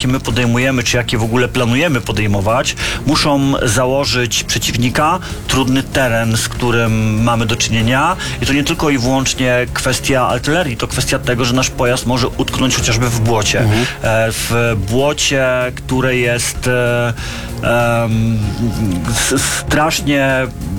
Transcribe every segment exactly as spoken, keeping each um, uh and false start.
jakie my podejmujemy, czy jakie w ogóle planujemy podejmować, muszą założyć przeciwnika, trudny teren, z którym mamy do czynienia. I to nie tylko i wyłącznie kwestia artylerii, to kwestia tego, że nasz pojazd może utknąć chociażby w błocie. Mhm. E, w błocie, które jest e, e, strasznie,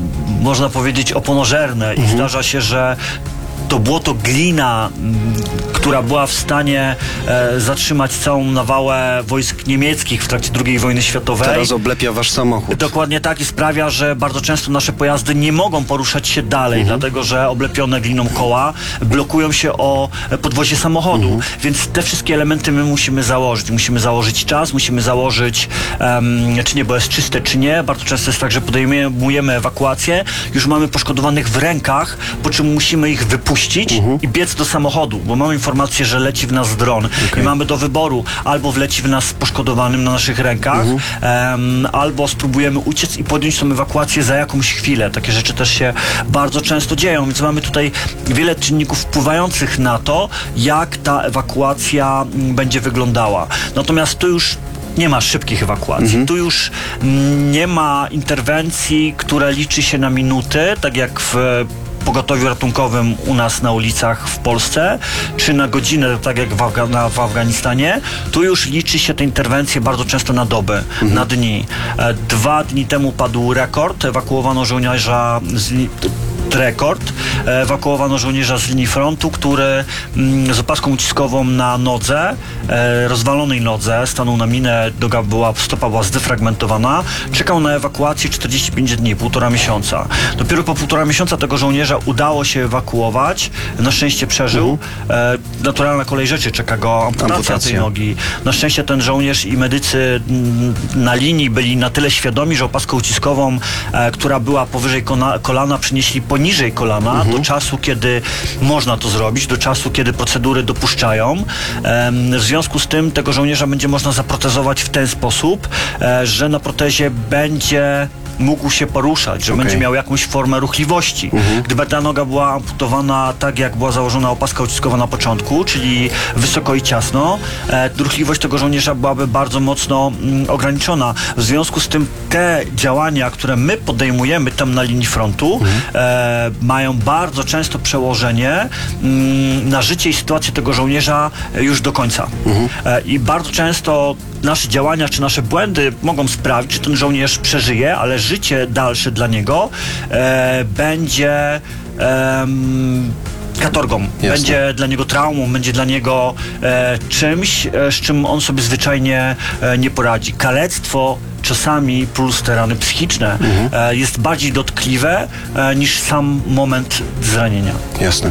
można powiedzieć, oponożerne i mhm. zdarza się, że to błoto glina, która była w stanie e, zatrzymać całą nawałę wojsk niemieckich w trakcie drugiej wojny światowej. Teraz oblepia wasz samochód. Dokładnie tak i sprawia, że bardzo często nasze pojazdy nie mogą poruszać się dalej, mhm. dlatego że oblepione gliną koła blokują się o podwozie samochodu. Mhm. Więc te wszystkie elementy my musimy założyć. Musimy założyć czas, musimy założyć um, czy niebo jest czyste, czy nie. Bardzo często jest tak, że podejmujemy ewakuację, już mamy poszkodowanych w rękach, po czym musimy ich wypuścić Mhm. i biec do samochodu, bo mamy informację, że leci w nas dron okay. i mamy do wyboru, albo wleci w nas poszkodowanym na naszych rękach, mhm. um, albo spróbujemy uciec i podjąć tą ewakuację za jakąś chwilę. Takie rzeczy też się bardzo często dzieją, więc mamy tutaj wiele czynników wpływających na to, jak ta ewakuacja będzie wyglądała. Natomiast tu już nie ma szybkich ewakuacji. Mhm. Tu już nie ma interwencji, która liczy się na minuty, tak jak w pogotowiu ratunkowym u nas na ulicach w Polsce, czy na godzinę, tak jak w, Afga- na, w Afganistanie. Tu już liczy się te interwencje bardzo często na doby, mhm. na dni. E, dwa dni temu padł rekord, ewakuowano żołnierza z li- rekord. Ewakuowano żołnierza z linii frontu, który mm, z opaską uciskową na nodze, e, rozwalonej nodze, stanął na minę, noga była, stopa była zdefragmentowana, czekał na ewakuację czterdzieści pięć dni, półtora miesiąca. Dopiero po półtora miesiąca tego żołnierza udało się ewakuować. Na szczęście przeżył. E, naturalna kolej rzeczy, czeka go amputacja, amputacja tej nogi. Na szczęście ten żołnierz i medycy m, na linii byli na tyle świadomi, że opaskę uciskową, e, która była powyżej kona, kolana, przynieśli poniżej kolana, mhm. do czasu, kiedy można to zrobić, do czasu, kiedy procedury dopuszczają. W związku z tym tego żołnierza będzie można zaprotezować w ten sposób, że na protezie będzie mógł się poruszać, że okay. będzie miał jakąś formę ruchliwości. Mhm. Gdyby ta noga była amputowana tak, jak była założona opaska uciskowa na początku, czyli wysoko i ciasno, e, ruchliwość tego żołnierza byłaby bardzo mocno mm, ograniczona. W związku z tym te działania, które my podejmujemy tam na linii frontu, mhm. e, mają bardzo często przełożenie mm, na życie i sytuację tego żołnierza już do końca. Mhm. E, I bardzo często nasze działania czy nasze błędy mogą sprawić, czy ten żołnierz przeżyje, ale życie dalsze dla niego e, będzie e, katorgą. Jasne. Będzie dla niego traumą, będzie dla niego e, czymś, e, z czym on sobie zwyczajnie e, nie poradzi. Kalectwo czasami plus te rany psychiczne mhm. e, jest bardziej dotkliwe e, niż sam moment zranienia. Jasne.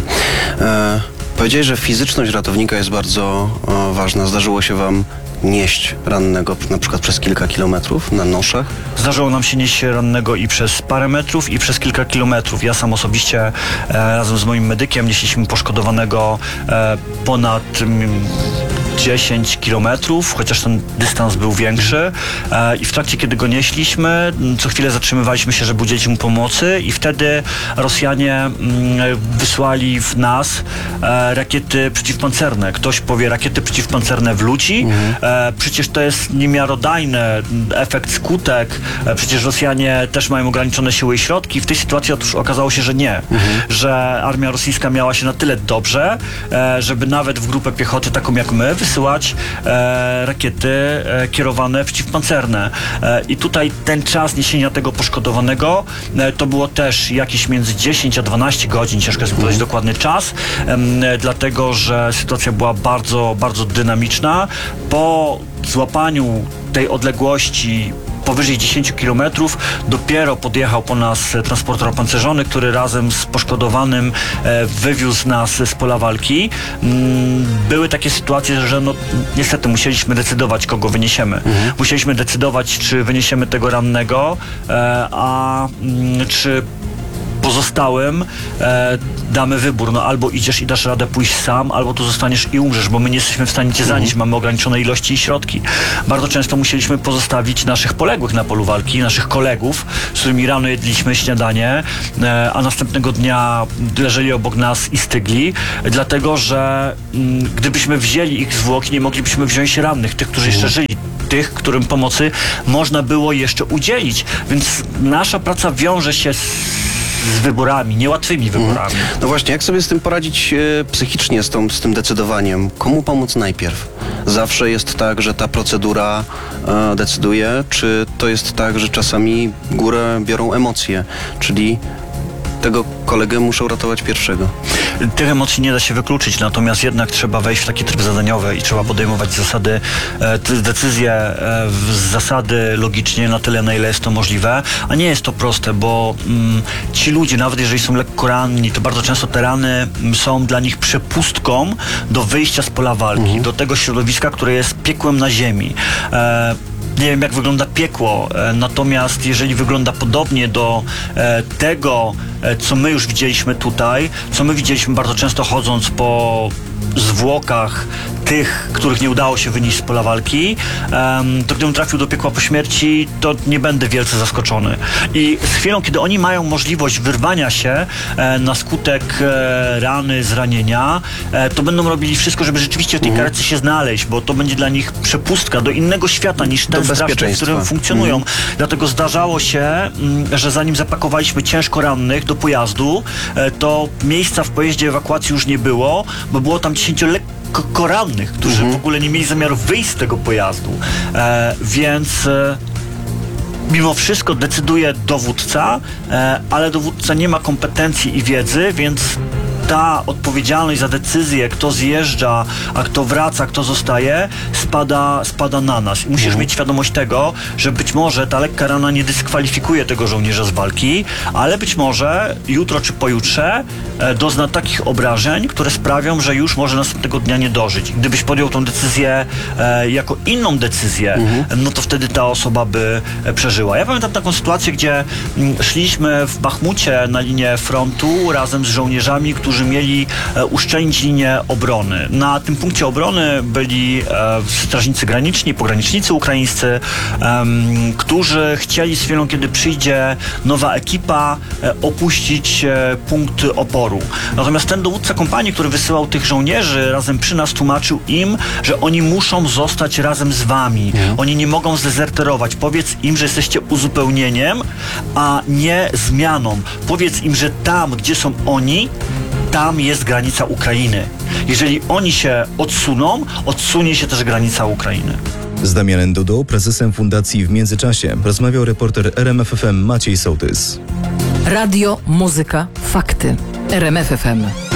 E, powiedziałeś, że fizyczność ratownika jest bardzo e, ważna. Zdarzyło się wam nieść rannego na przykład przez kilka kilometrów na noszach? Zdarzyło nam się nieść rannego i przez parę metrów, i przez kilka kilometrów. Ja sam osobiście e, razem z moim medykiem nieśliśmy poszkodowanego e, ponad m, dziesięć kilometrów, chociaż ten dystans był większy. E, I w trakcie, kiedy go nieśliśmy, co chwilę zatrzymywaliśmy się, żeby udzielić mu pomocy, i wtedy Rosjanie m, wysłali w nas e, rakiety przeciwpancerne. Ktoś powie rakiety przeciwpancerne w ludzi. Mhm. E, przecież to jest niemiarodajny efekt, skutek. E, przecież Rosjanie też mają ograniczone siły i środki. W tej sytuacji otóż okazało się, że nie. Mhm. Że armia rosyjska miała się na tyle dobrze, e, żeby nawet w grupę piechoty taką jak my wysyłać e, rakiety e, kierowane przeciwpancerne. E, I tutaj ten czas niesienia tego poszkodowanego e, to było też jakieś między dziesięć a dwanaście godzin, ciężko jest powiedzieć dokładny czas, e, dlatego że sytuacja była bardzo, bardzo dynamiczna. Po złapaniu tej odległości powyżej dziesięć kilometrów dopiero podjechał po nas transporter opancerzony, który razem z poszkodowanym e, wywiózł nas z pola walki. Mm, były takie sytuacje, że no, niestety musieliśmy decydować, kogo wyniesiemy. Mhm. Musieliśmy decydować, czy wyniesiemy tego rannego, e, a mm, czy pozostałym e, damy wybór, no albo idziesz i dasz radę pójść sam, albo tu zostaniesz i umrzesz, bo my nie jesteśmy w stanie cię zanieść, mamy ograniczone ilości i środki. Bardzo często musieliśmy pozostawić naszych poległych na polu walki, naszych kolegów, z którymi rano jedliśmy śniadanie, e, a następnego dnia leżeli obok nas i stygli, dlatego, że m, gdybyśmy wzięli ich zwłoki, nie moglibyśmy wziąć rannych, tych, którzy jeszcze żyli, tych, którym pomocy można było jeszcze udzielić. Więc nasza praca wiąże się z, z wyborami, niełatwymi wyborami. No właśnie, jak sobie z tym poradzić e, psychicznie, z, tą, z tym decydowaniem? Komu pomóc najpierw? Zawsze jest tak, że ta procedura e, decyduje, czy to jest tak, że czasami górę biorą emocje, czyli tego kolegę muszą ratować pierwszego? Tych emocji nie da się wykluczyć, natomiast jednak trzeba wejść w taki tryb zadaniowy i trzeba podejmować zasady, e, te decyzje e, w zasady logicznie na tyle, na ile jest to możliwe, a nie jest to proste, bo mm, ci ludzie, nawet jeżeli są lekko ranni, to bardzo często te rany mm, są dla nich przepustką do wyjścia z pola walki, mhm. do tego środowiska, które jest piekłem na ziemi. E, Nie wiem, jak wygląda piekło, e, natomiast jeżeli wygląda podobnie do e, tego, e, co my już widzieliśmy tutaj, co my widzieliśmy bardzo często chodząc po zwłokach tych, których nie udało się wynieść z pola walki, em, to gdybym trafił do piekła po śmierci, to nie będę wielce zaskoczony. I z chwilą, kiedy oni mają możliwość wyrwania się e, na skutek e, rany, zranienia, e, to będą robili wszystko, żeby rzeczywiście w tej karetce się znaleźć, bo to będzie dla nich przepustka do innego świata niż ten straszny, w którym funkcjonują. Mm. Dlatego zdarzało się, m, że zanim zapakowaliśmy ciężko rannych do pojazdu, e, to miejsca w pojeździe ewakuacji już nie było, bo było tam dziesięciu lekko rannych, którzy mhm. w ogóle nie mieli zamiaru wyjść z tego pojazdu. E, więc e, mimo wszystko decyduje dowódca, e, ale dowódca nie ma kompetencji i wiedzy, więc ta odpowiedzialność za decyzję, kto zjeżdża, a kto wraca, kto zostaje, spada, spada na nas. I musisz mhm. mieć świadomość tego, że być może ta lekka rana nie dyskwalifikuje tego żołnierza z walki, ale być może jutro czy pojutrze e, dozna takich obrażeń, które sprawią, że już może następnego dnia nie dożyć. Gdybyś podjął tą decyzję e, jako inną decyzję, mhm. no to wtedy ta osoba by e, przeżyła. Ja pamiętam taką sytuację, gdzie m, szliśmy w Bachmucie na linię frontu razem z żołnierzami, którzy mieli e, uszczelnić linię obrony. Na tym punkcie obrony byli e, strażnicy graniczni, pogranicznicy ukraińscy, e, którzy chcieli z chwilą, kiedy przyjdzie nowa ekipa, e, opuścić e, punkt oporu. Natomiast ten dowódca kompanii, który wysyłał tych żołnierzy razem przy nas, tłumaczył im, że oni muszą zostać razem z wami. Mhm. Oni nie mogą zdezerterować. Powiedz im, że jesteście uzupełnieniem, a nie zmianą. Powiedz im, że tam, gdzie są oni, tam jest granica Ukrainy. Jeżeli oni się odsuną, odsunie się też granica Ukrainy. Z Damianem Dudą, prezesem Fundacji W Międzyczasie, rozmawiał reporter R M F F M Maciej Sołtys. Radio, muzyka, fakty. R M F F M.